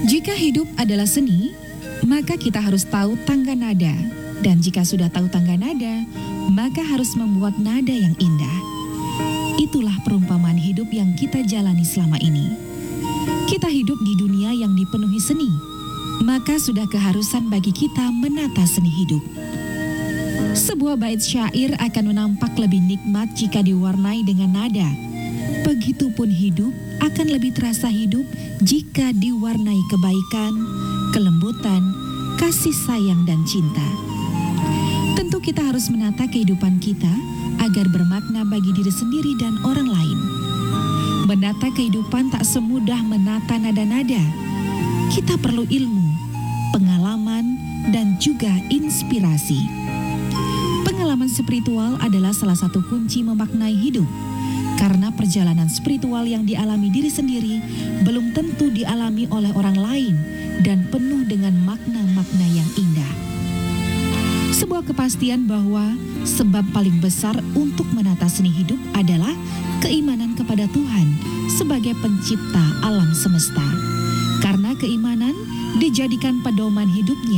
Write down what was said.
Jika hidup adalah seni, maka kita harus tahu tangga nada. Dan jika sudah tahu tangga nada, maka harus membuat nada yang indah. Itulah perumpamaan hidup yang kita jalani selama ini. Kita hidup di dunia yang dipenuhi seni, maka sudah keharusan bagi kita menata seni hidup. Sebuah bait syair akan menampak lebih nikmat jika diwarnai dengan nada. Begitupun hidup akan lebih terasa hidup jika diwarnai kebaikan, kelembutan, kasih sayang dan cinta. Tentu kita harus menata kehidupan kita agar bermakna bagi diri sendiri dan orang lain. Menata kehidupan tak semudah menata nada-nada. Kita perlu ilmu, pengalaman, dan juga inspirasi. Pengalaman spiritual adalah salah satu kunci memaknai hidup. Karena perjalanan spiritual yang dialami diri sendiri belum tentu dialami oleh orang lain dan penuh dengan makna-makna yang indah. Sebuah kepastian bahwa sebab paling besar untuk menata seni hidup adalah keimanan kepada Tuhan sebagai pencipta alam semesta. Karena keimanan dijadikan pedoman hidupnya